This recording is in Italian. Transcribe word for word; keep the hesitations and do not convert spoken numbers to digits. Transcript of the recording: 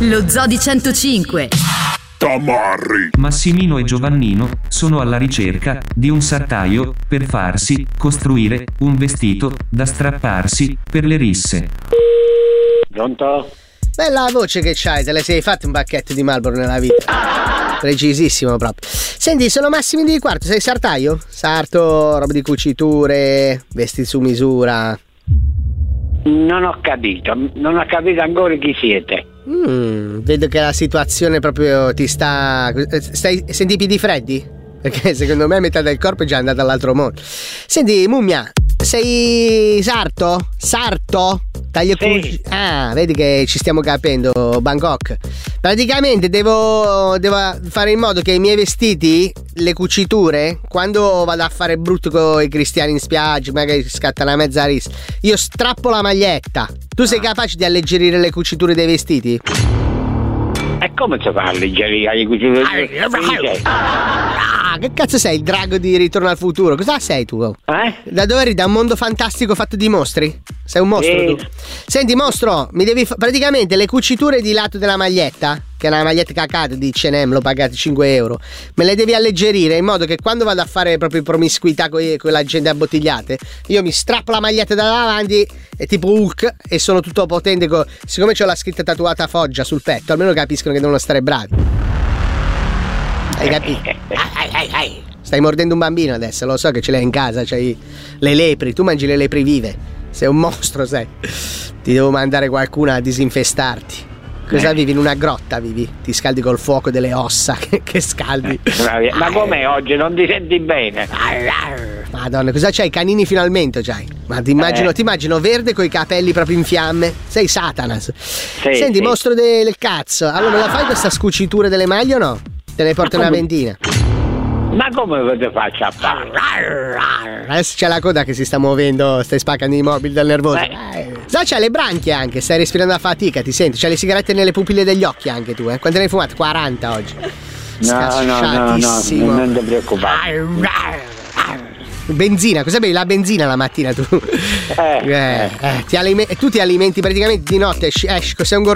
Lo Zoo di centocinque. Tamarri. Massimino e Giovannino sono alla ricerca di un sartaio per farsi costruire un vestito da strapparsi per le risse. Pronto? Bella voce che c'hai, te le sei fatte un pacchetto di Marlboro nella vita. Precisissimo proprio. Senti, sono Massimo di Quarto, sei sartaio? Sarto, roba di cuciture, vestiti su misura. Non ho capito, non ho capito ancora chi siete. Mm, vedo che la situazione proprio ti sta... Stai... Senti i piedi freddi? Perché secondo me metà del corpo è già andata all'altro mondo. Senti, mummia, sei sarto? Sarto? Taglio sì. cuci... Ah, vedi che ci stiamo capendo, Bangkok. Praticamente devo, devo fare in modo che i miei vestiti, le cuciture, quando vado a fare brutto con i cristiani in spiaggia, magari scatta una mezza rissa, io strappo la maglietta. Tu sei capace di alleggerire le cuciture dei vestiti? E come si fa a alleggerire le cuciture? Ah, che cazzo sei, il drago di Ritorno al Futuro? Cosa sei tu? Eh? Da dove eri? Da un mondo fantastico fatto di mostri? Sei un mostro sì. tu? Senti mostro, mi devi fa- praticamente le cuciture di lato della maglietta, che è una maglietta cacata di C and M, l'ho pagata cinque euro, me le devi alleggerire in modo che quando vado a fare proprio promiscuità con, con la gente abbottigliate, io mi strappo la maglietta da davanti e tipo Hulk e sono tutto potente co- siccome c'ho la scritta tatuata Foggia sul petto, almeno capiscono che devono stare bravi. Hai capito? Ai, ai, ai. Stai mordendo un bambino adesso, lo so che ce l'hai in casa, c'hai le lepri, tu mangi le lepri vive. Sei un mostro, sei. Ti devo mandare qualcuno a disinfestarti. Cosa eh. vivi? In una grotta vivi? Ti scaldi col fuoco delle ossa che, che scaldi. Ma com'è oggi? Non ti senti bene? Madonna, cosa c'hai? Canini finalmente c'hai. Ma ti immagino, eh. ti immagino verde coi capelli proprio in fiamme. Sei Satana. Sì, Senti, sì. mostro del cazzo. Allora me la fai questa scucitura delle maglie o no? Te ne porto una ventina. Ma come te faccio a fare? Adesso c'è la coda che si sta muovendo, stai spaccando i mobili dal nervoso. Eh. Sai, c'ha le branchie anche, stai respirando a fatica, ti senti? C'hai le sigarette nelle pupille degli occhi anche tu, eh? Quante ne hai fumate? quaranta oggi. No, no, no, no, non ti preoccupare. Benzina, cosa bevi? La benzina la mattina tu? Eh, eh, eh. Ti alime- tu ti alimenti praticamente di notte, esci, esci sei un